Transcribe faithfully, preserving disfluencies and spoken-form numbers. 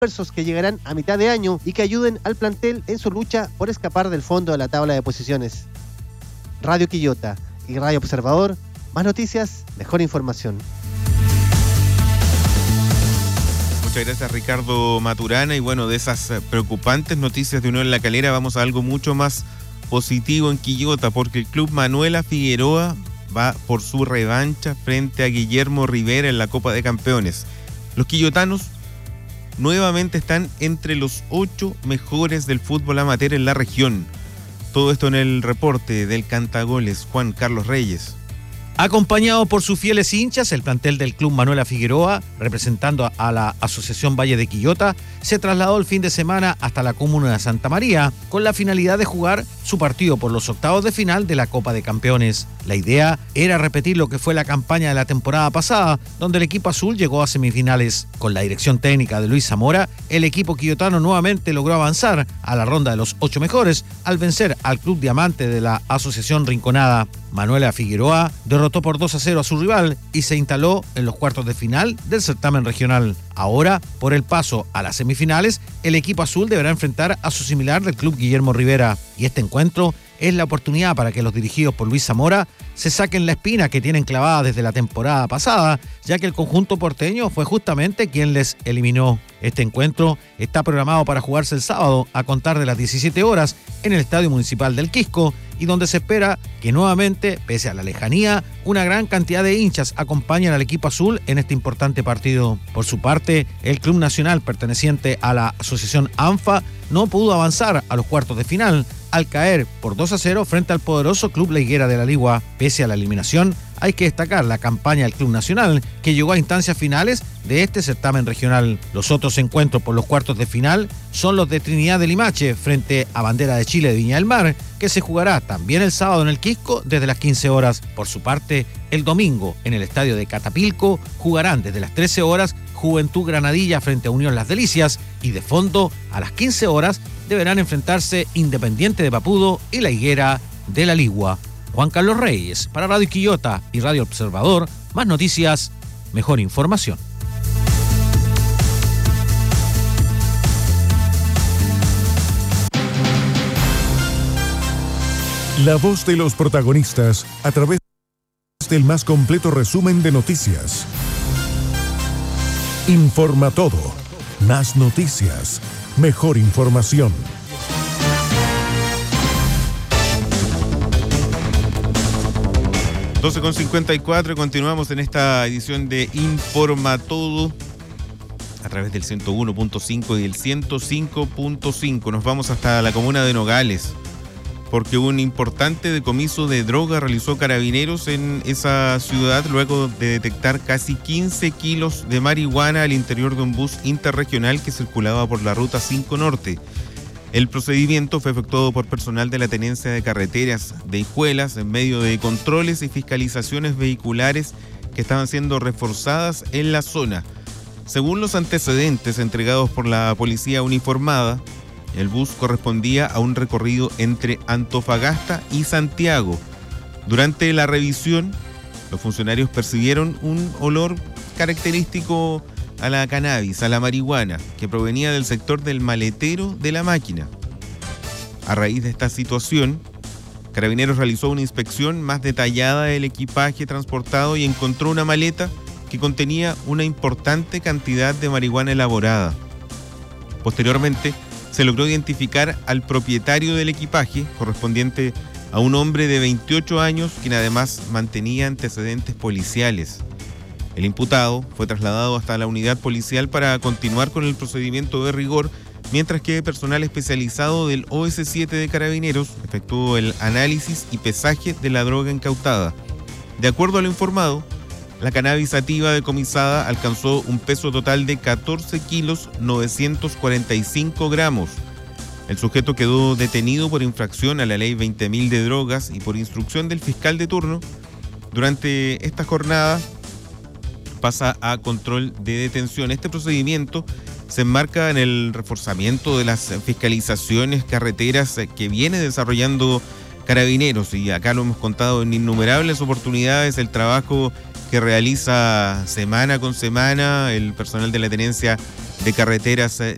refuerzos que llegarán a mitad de año y que ayuden al plantel en su lucha por escapar del fondo de la tabla de posiciones. Radio Quillota y Radio Observador, más noticias, mejor información. Muchas gracias, Ricardo Maturana. Y bueno, de esas preocupantes noticias de Unión La Calera vamos a algo mucho más positivo en Quillota, porque el club Manuela Figueroa va por su revancha frente a Guillermo Rivera en la Copa de Campeones. Los quillotanos nuevamente están entre los ocho mejores del fútbol amateur en la región. Todo esto en el reporte del cantagoles Juan Carlos Reyes. Acompañado por sus fieles hinchas, el plantel del Club Manuela Figueroa, representando a la Asociación Valle de Quillota, se trasladó el fin de semana hasta la comuna de Santa María con la finalidad de jugar su partido por los octavos de final de la Copa de Campeones. La idea era repetir lo que fue la campaña de la temporada pasada, donde el equipo azul llegó a semifinales. Con la dirección técnica de Luis Zamora, el equipo quillotano nuevamente logró avanzar a la ronda de los ocho mejores al vencer al Club Diamante de la Asociación Rinconada. Manuela Figueroa derrotó por dos a cero a su rival y se instaló en los cuartos de final del certamen regional. Ahora, por el paso a las semifinales, el equipo azul deberá enfrentar a su similar del Club Guillermo Rivera. Y este encuentro es la oportunidad para que los dirigidos por Luis Zamora se saquen la espina que tienen clavada desde la temporada pasada, ya que el conjunto porteño fue justamente quien les eliminó. Este encuentro está programado para jugarse el sábado a contar de las diecisiete horas en el Estadio Municipal del Quisco, y donde se espera que nuevamente, pese a la lejanía, una gran cantidad de hinchas acompañan al equipo azul en este importante partido. Por su parte, el Club Nacional, perteneciente a la Asociación ANFA, no pudo avanzar a los cuartos de final al caer por dos a cero frente al poderoso Club La Higuera de la Ligua. Pese a la eliminación, hay que destacar la campaña del Club Nacional, que llegó a instancias finales de este certamen regional. Los otros encuentros por los cuartos de final son los de Trinidad de Limache frente a Bandera de Chile de Viña del Mar, que se jugará también el sábado en el Quisco desde las quince horas. Por su parte, el domingo en el estadio de Catapilco jugarán desde las trece horas Juventud Granadilla frente a Unión Las Delicias, y de fondo a las quince horas deberán enfrentarse Independiente de Papudo y La Higuera de la Ligua. Juan Carlos Reyes, para Radio Quillota y Radio Observador, más noticias, mejor información. La voz de los protagonistas a través del más completo resumen de noticias. Informa todo. Más noticias. Mejor información. doce con cincuenta y cuatro, continuamos en esta edición de Informa Todo a través del ciento uno punto cinco y el ciento cinco punto cinco. Nos vamos hasta la comuna de Nogales, porque un importante decomiso de droga realizó Carabineros en esa ciudad luego de detectar casi quince kilos de marihuana al interior de un bus interregional que circulaba por la Ruta cinco Norte. El procedimiento fue efectuado por personal de la Tenencia de Carreteras de Hijuelas en medio de controles y fiscalizaciones vehiculares que estaban siendo reforzadas en la zona. Según los antecedentes entregados por la policía uniformada, el bus correspondía a un recorrido entre Antofagasta y Santiago. Durante la revisión, los funcionarios percibieron un olor característico a la cannabis, a la marihuana, que provenía del sector del maletero de la máquina. A raíz de esta situación, Carabineros realizó una inspección más detallada del equipaje transportado y encontró una maleta que contenía una importante cantidad de marihuana elaborada. Posteriormente, se logró identificar al propietario del equipaje, correspondiente a un hombre de veintiocho años, quien además mantenía antecedentes policiales. El imputado fue trasladado hasta la unidad policial para continuar con el procedimiento de rigor, mientras que personal especializado del O S siete de Carabineros efectuó el análisis y pesaje de la droga incautada. De acuerdo a lo informado, la cannabis sativa decomisada alcanzó un peso total de catorce kilos novecientos cuarenta y cinco gramos. El sujeto quedó detenido por infracción a la ley veinte mil de drogas y por instrucción del fiscal de turno. Durante esta jornada pasa a control de detención. Este procedimiento se enmarca en el reforzamiento de las fiscalizaciones carreteras que viene desarrollando Carabineros, y acá lo hemos contado en innumerables oportunidades, el trabajo que realiza semana con semana el personal de la Tenencia de Carreteras